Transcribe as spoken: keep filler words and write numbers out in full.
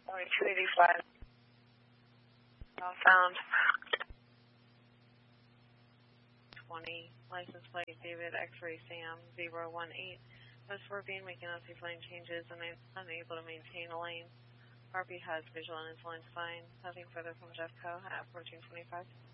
two eighty-five. Found. twenty, license plate David X-ray Sam zero one eight. West four being making out these lane changes and I'm unable to maintain a lane. R P has visual and his line's fine. Nothing further from Jeffco at fourteen twenty-five.